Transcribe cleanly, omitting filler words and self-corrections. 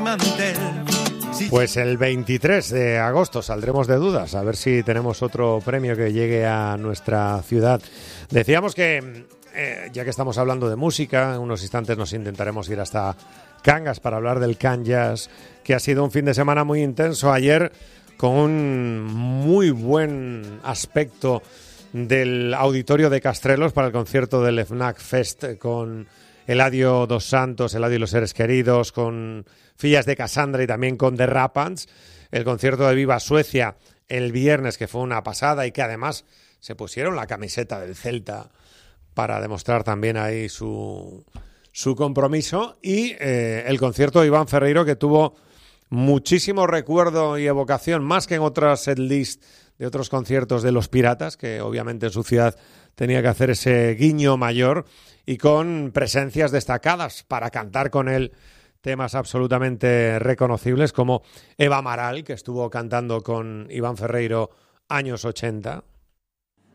mantel. Pues el 23 de agosto saldremos de dudas, a ver si tenemos otro premio que llegue a nuestra ciudad. Decíamos que, ya que estamos hablando de música, en unos instantes nos intentaremos ir hasta Cangas para hablar del Can Jazz, que ha sido un fin de semana muy intenso. Ayer, con un muy buen aspecto del auditorio de Castrelos para el concierto del FNAC Fest, con Eladio dos Santos, Eladio y los Seres Queridos, con Fillas de Cassandra y también con The Rapans. El concierto de Viva Suecia el viernes, que fue una pasada, y que además se pusieron la camiseta del Celta para demostrar también ahí su compromiso. Y el concierto de Iván Ferreiro, que tuvo muchísimo recuerdo y evocación, más que en otras setlist de otros conciertos de Los Piratas, que obviamente en su ciudad tenía que hacer ese guiño mayor, y con presencias destacadas para cantar con él temas absolutamente reconocibles, como Eva Amaral, que estuvo cantando con Iván Ferreiro años 80.